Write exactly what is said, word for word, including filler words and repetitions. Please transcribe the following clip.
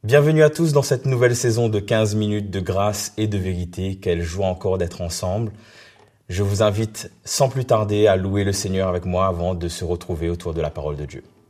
Bienvenue à tous dans cette nouvelle saison de quinze minutes de grâce et de vérité. Quelle joie encore d'être ensemble. Je vous invite sans plus tarder à louer le Seigneur avec moi avant de se retrouver autour de la parole de Dieu.